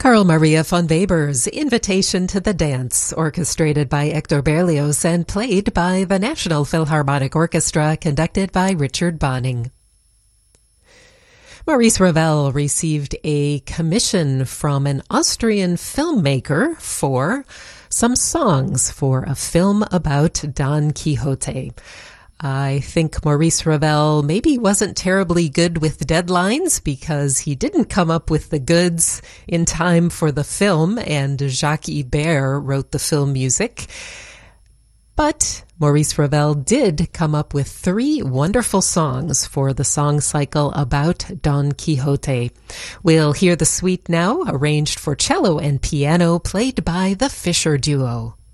Carl Maria von Weber's Invitation to the Dance, orchestrated by Hector Berlioz and played by the National Philharmonic Orchestra, conducted by Richard Bonning. Maurice Ravel received a commission from an Austrian filmmaker for some songs for a film about Don Quixote. I think Maurice Ravel maybe wasn't terribly good with deadlines because he didn't come up with the goods in time for the film, and Jacques Ibert wrote the film music. But Maurice Ravel did come up with 3 wonderful songs for the song cycle about Don Quixote. We'll hear the suite now, arranged for cello and piano, played by the Fischer Duo.